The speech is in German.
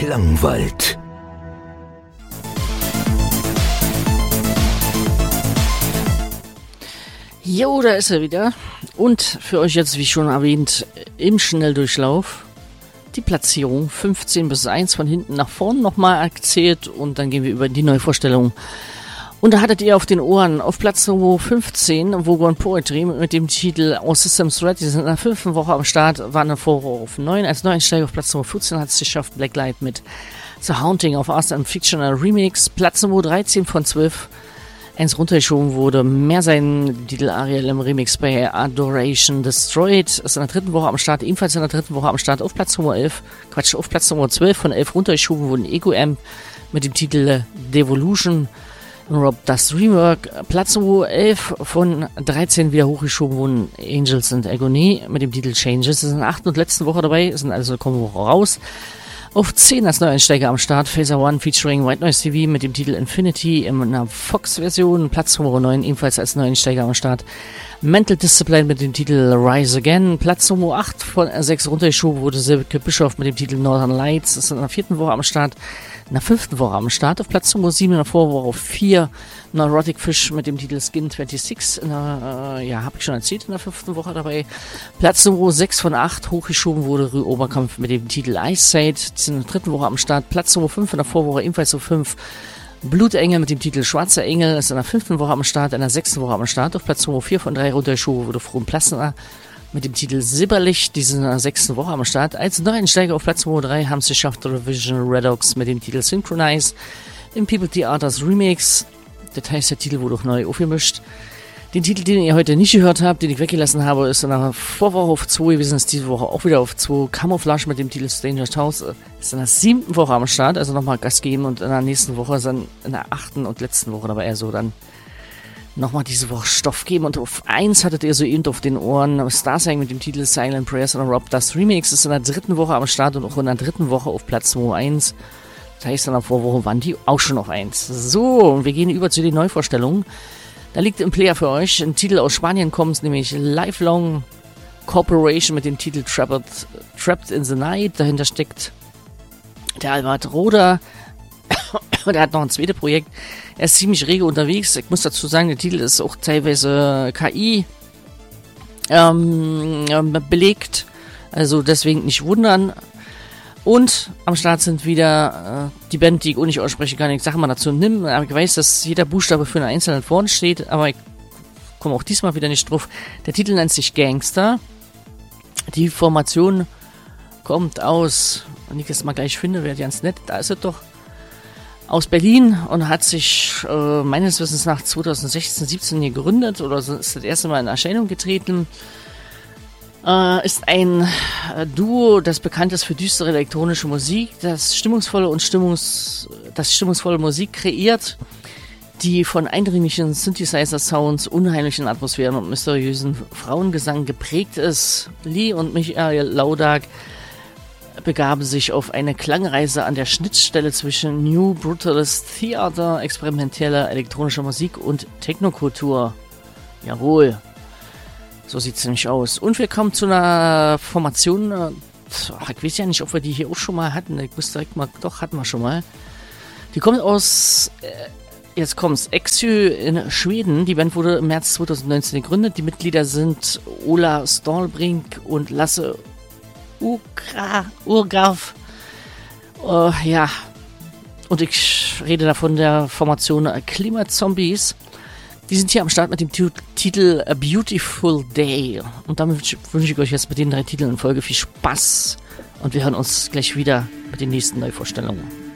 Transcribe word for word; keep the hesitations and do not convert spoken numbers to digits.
Klangwald. Jo, da ist er wieder. Und für euch jetzt, wie schon erwähnt, im Schnelldurchlauf die Platzierung fünfzehn bis eins von hinten nach vorn nochmal erzählt und dann gehen wir über die Neuvorstellung. Und da hattet ihr auf den Ohren auf Platz Nummer fünfzehn Vogon Poetry mit dem Titel All Systems Red. Die sind in der fünften Woche am Start, waren eine Vorwoche auf neun. Als Neueinsteiger auf Platz Nummer vierzehn hat es geschafft Blacklight mit The Haunting of Us, einem Fictional Remix. Platz Nummer dreizehn von zwölf. Eins runtergeschoben wurde, mehr sein Titel Ariel im Remix bei Adoration Destroyed. Ist in der dritten Woche am Start, ebenfalls in der dritten Woche am Start auf Platz Nummer elf. Quatsch, auf Platz Nummer zwölf von elf runtergeschoben wurden Ego M mit dem Titel Devolution. Rob das Rework. Platz Nummer elf von dreizehn wieder hochgeschoben wurden Angels and Agony mit dem Titel Changes. Das ist in der achten und letzten Woche dabei, sind also kommen Woche raus. Auf zehn als Neueinsteiger am Start, Phaser One featuring White Noise T V mit dem Titel Infinity in einer Fox-Version. Platz Nummer neun ebenfalls als Neueinsteiger am Start. Mental Discipline mit dem Titel Rise Again. Platz Nummer acht von sechs runtergeschoben wurde Silke Bischof mit dem Titel Northern Lights. Das ist in der vierten Woche am Start. In der fünften Woche am Start. Auf Platz Nummer sieben in der Vorwoche auf vier Neurotic Fish mit dem Titel Skin sechsundzwanzig. In der, äh, ja, habe ich schon erzählt, in der fünften Woche dabei. Platz Nummer sechs von acht hochgeschoben wurde Rue Oberkampf mit dem Titel Ice Side. Die sind in der dritten Woche am Start. Platz Nummer fünf in der Vorwoche ebenfalls so fünf. Blutengel mit dem Titel Schwarzer Engel ist in der fünften Woche am Start, in der sechsten Woche am Start. Auf Platz Nummer vier von drei runtergeschoben wurde Frohen Plassner mit dem Titel Silberlicht, die sind in der sechsten Woche am Start. Als Neueinsteiger auf Platz Nummer drei haben es geschafft Revision Redox mit dem Titel Synchronize im People Theaters Remix. Das heißt, der Titel wurde auch neu aufgemischt. Den Titel, den ihr heute nicht gehört habt, den ich weggelassen habe, ist in der Vorwoche auf zwei. Wir sind es diese Woche auch wieder auf zwei. Camouflage mit dem Titel Stranger's House ist in der siebten Woche am Start, also nochmal Gas geben und in der nächsten Woche ist dann in der achten und letzten Woche dabei eher so dann nochmal diese Woche Stoff geben. Und auf eins hattet ihr so eben auf den Ohren Starsang mit dem Titel Silent Prayers und Rob das Remix ist in der dritten Woche am Start und auch in der dritten Woche auf Platz Nummer eins. Das heißt, in der Vorwoche waren die auch schon auf eins. So, und wir gehen über zu den Neuvorstellungen. Da liegt im Player für euch ein Titel aus Spanien kommt, nämlich Lifelong Corporation mit dem Titel Trapped, Trapped in the Night. Dahinter steckt der Albert Roder. Und er hat noch ein zweites Projekt. Er ist ziemlich rege unterwegs. Ich muss dazu sagen, der Titel ist auch teilweise K I ähm, belegt. Also deswegen nicht wundern. Und am Start sind wieder äh, die Band, die ich auch nicht aussprechen kann. Ich sage mal dazu, nimm. Aber ich weiß, dass jeder Buchstabe für einen einzelnen vorne steht. Aber ich komme auch diesmal wieder nicht drauf. Der Titel nennt sich Gangster. Die Formation kommt aus, wenn ich das mal gleich finde, wäre ganz nett. Da ist es doch. Aus Berlin und hat sich äh, meines Wissens nach zwanzig sechzehn, siebzehn gegründet oder so, ist das erste Mal in Erscheinung getreten. Äh, ist ein äh, Duo, das bekannt ist für düstere elektronische Musik, das stimmungsvolle und Stimmungs, das stimmungsvolle Musik kreiert, die von eindringlichen Synthesizer-Sounds, unheimlichen Atmosphären und mysteriösen Frauengesang geprägt ist. Lee und Michael Laudag begaben sich auf eine Klangreise an der Schnittstelle zwischen New Brutalist Theater, experimenteller elektronischer Musik und Technokultur. Jawohl. So sieht es nämlich aus. Und wir kommen zu einer Formation, ach, ich weiß ja nicht, ob wir die hier auch schon mal hatten. Ich muss direkt mal, doch, hatten wir schon mal. Die kommt aus, äh, jetzt kommt's, Exy in Schweden. Die Band wurde im März zwanzig neunzehn gegründet. Die Mitglieder sind Ola Stålbrink und Lasse Ukra, Urgraf. Uh, ja. Und ich rede davon der Formation Klimazombies. Die sind hier am Start mit dem T- Titel A Beautiful Day. Und damit wünsche ich euch jetzt mit den drei Titeln in Folge viel Spaß. Und wir hören uns gleich wieder mit den nächsten Neuvorstellungen.